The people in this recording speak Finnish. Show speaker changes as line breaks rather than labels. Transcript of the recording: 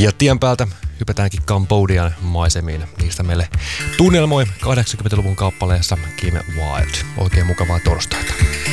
Ja tien päältä hypätäänkin Kambodjan maisemiin. Niistä meille tunnelmoi 80-luvun kappaleessa Kim Wilde. Oikein mukavaa torstaita.